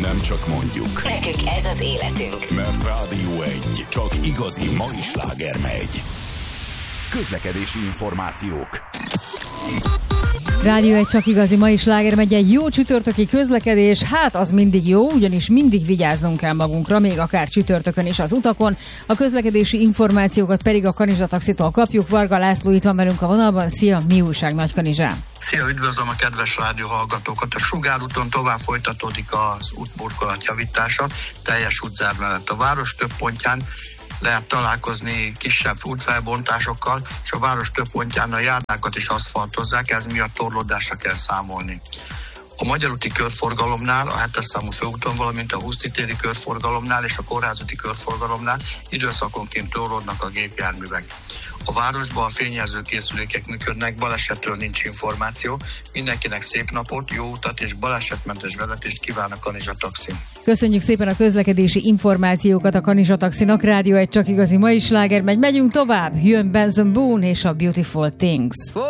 Nem csak mondjuk. Nekünk ez az életünk. Mert Rádió 1 csak igazi mai sláger megy. Közlekedési információk. Rádió 1 csak igazi mai sláger megy, egy jó csütörtöki közlekedés, hát az mindig jó, ugyanis mindig vigyáznunk kell magunkra, még akár csütörtökön is az utakon. A közlekedési információkat pedig a Kanizsa Taxitól kapjuk. Varga László itt van velünk a vonalban. Szia, mi újság Nagykanizsán? Szia, üdvözlöm a kedves rádióhallgatókat! A Sugár úton tovább folytatódik az útburkolat javítása, teljes útzár mellett a város több pontján lehet találkozni kisebb útfelbontásokkal, és a város több pontján a járdákat is aszfaltozzák, ez miatt torlódásra kell számolni. A Magyar úti körforgalomnál, a 7-es számú főúton, valamint a Huszti téri körforgalomnál és a Kórházúti körforgalomnál időszakonként torlódnak a gépjárművek. A városban a fényjelző készülékek működnek, balesetről nincs információ. Mindenkinek szép napot, jó utat és balesetmentes vezetést kíván a Kanizsa Taxi. Köszönjük szépen a közlekedési információkat a Kanizsa Taxinak. Rádió 1 csak igazi mai sláger megy. Megyünk tovább, jön Benson Boone és a Beautiful Things.